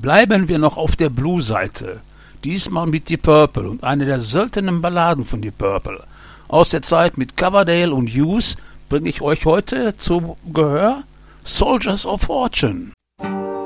Bleiben wir noch auf der Blue-Seite. Diesmal mit Deep Purple und eine der seltenen Balladen von Deep Purple. Aus der Zeit mit Coverdale und Hughes bringe ich euch heute zu Gehör Soldiers of Fortune.